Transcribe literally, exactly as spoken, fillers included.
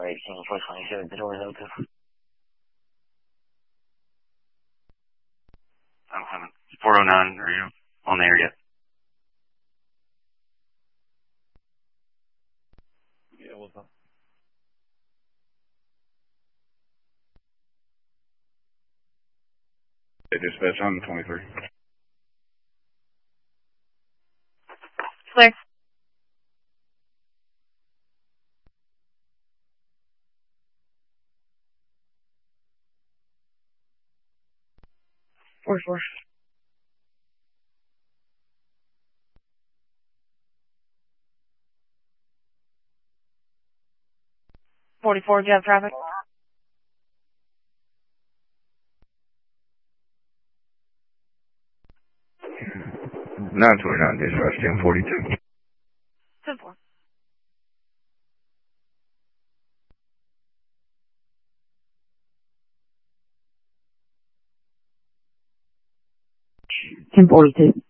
eighteen four twenty-two, the door is open. I haven't. four oh nine, are you on the air yet? Yeah, what's up? Hey, dispatch, I'm twenty-three. Clear. Four four. Forty-four, do you have traffic? nine twenty-nine, dispatch, ten forty-two. ten four. ten forty-two.